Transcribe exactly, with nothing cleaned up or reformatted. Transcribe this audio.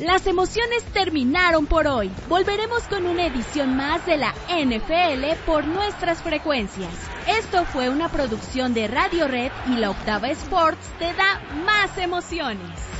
Las emociones terminaron por hoy. Volveremos con una edición más de la N F L por nuestras frecuencias. Esto fue una producción de Radio Red y la Octava Sports te da más emociones.